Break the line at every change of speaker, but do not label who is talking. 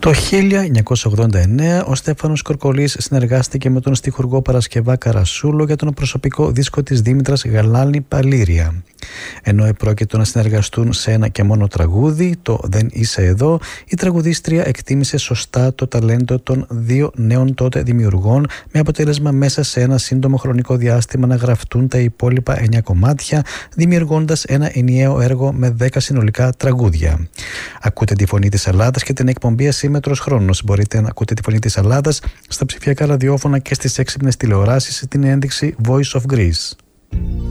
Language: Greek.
Το 1989 ο Στέφανος Κορκολής συνεργάστηκε με τον στιχουργό Παρασκευά Καρασούλο για τον προσωπικό δίσκο της Δήμητρας Γαλάνη Παλήρια. Ενώ επρόκειτο να συνεργαστούν σε ένα και μόνο τραγούδι, το «Δεν είσαι εδώ», η τραγουδίστρια εκτίμησε σωστά το ταλέντο των δύο νέων τότε δημιουργών, με αποτέλεσμα μέσα σε ένα σύντομο χρονικό διάστημα να γραφτούν τα υπόλοιπα 9 κομμάτια, δημιουργώντας ένα ενιαίο έργο με 10 συνολικά τραγούδια. Ακούτε τη Φωνή της Ελλάδας και την εκπομπή Ασύμμετρος Χρόνος. Μπορείτε να ακούτε τη Φωνή της Ελλάδας στα ψηφιακά ραδιόφωνα και στις έξυπνες τηλεοράσεις στην ένδειξη Voice of Greece.